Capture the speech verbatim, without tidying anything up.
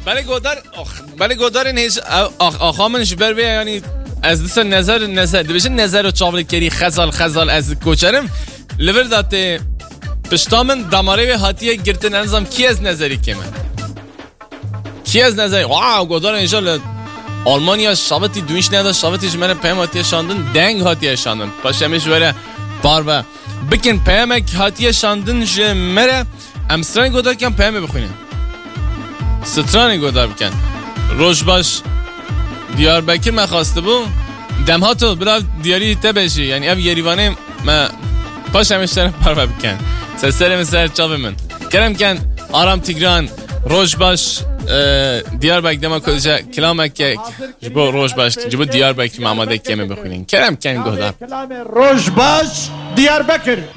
بله گودار بله گودار این هیچ آخا منش بر بیا یعنی از دست نظر نظر بشه نظر و چاول کری خزال خزال از کوچرم لور داته پشتامن دماره به هاتیه گرتن انزام کی از نظری که من کی از نظری واو گودار انشالله آلمانیا شابتی دویش نده شابتیش من پیم هاتیه شاندن دنگ هاتیه شاندن پاشمیش بره بار بکن پیامک هاتیه شاندن ج مره امستران گودار کم پیامه بخونین ستران گودار بکن روش باش دیاربکر من خواسته بو دم ها تو بلا دیاری ته بشی یعنی اب یریوانه ما پاشمیش طرف پار بکن سر سر چاپ من کرم کن آرام تیگران روش باش دیاربکر دما کجا کلامک جبو روش باش جبو دیاربکر محمد کیمه بخونین کرم کن گودار روش باش دیاربکر